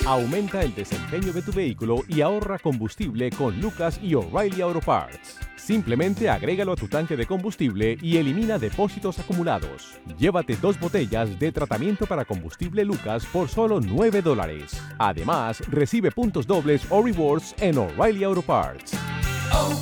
Aumenta el desempeño de tu vehículo y ahorra combustible con Lucas y O'Reilly Auto Parts. Simplemente agrégalo a tu tanque de combustible y elimina depósitos acumulados. Llévate 2 botellas de tratamiento para combustible Lucas por solo $9. Además, recibe puntos dobles o rewards en O'Reilly Auto Parts.